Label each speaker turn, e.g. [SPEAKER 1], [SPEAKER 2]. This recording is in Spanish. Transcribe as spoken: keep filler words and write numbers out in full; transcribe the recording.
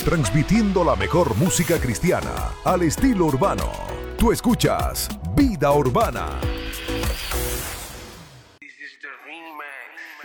[SPEAKER 1] transmitiendo la mejor música cristiana al estilo urbano. Tú escuchas Vida Urbana.